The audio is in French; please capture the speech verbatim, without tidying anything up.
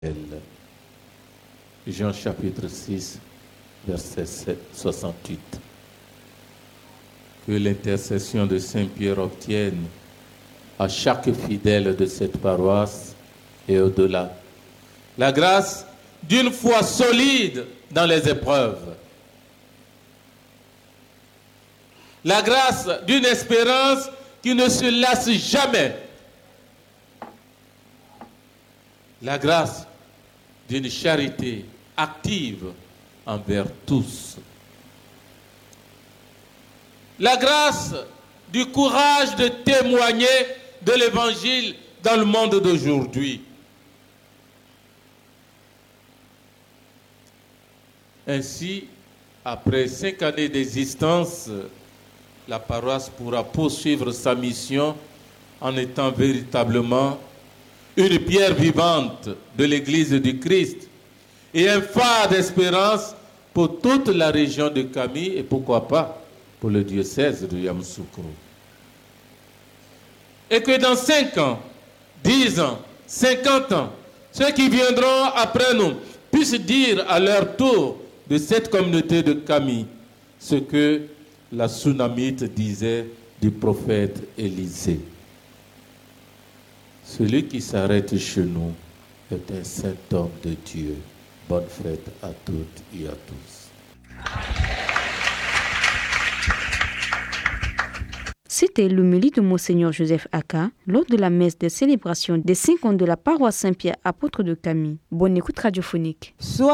Jean chapitre six, verset soixante-huit. Que l'intercession de Saint-Pierre obtienne à chaque fidèle de cette paroisse et au-delà la grâce d'une foi solide dans les épreuves, la grâce d'une espérance qui ne se lasse jamais, la grâce d'une charité active envers tous, la grâce du courage de témoigner de l'Évangile dans le monde d'aujourd'hui. Ainsi, après cinq années d'existence, la paroisse pourra poursuivre sa mission en étant véritablement une pierre vivante de l'Église du Christ et un phare d'espérance pour toute la région de Kami et pourquoi pas pour le diocèse de Yamoussoukro. Et que dans cinq ans, dix ans, cinquante ans, ceux qui viendront après nous puissent dire à leur tour de cette communauté de Kami ce que la Sunamite disait du prophète Élisée. Celui qui s'arrête chez nous est un saint homme de Dieu. Bonne fête à toutes et à tous. C'était l'homélie de Monseigneur Joseph Aka lors de la messe de célébration des cinq ans de la paroisse Saint-Pierre apôtre de Kami. Bonne écoute radiophonique.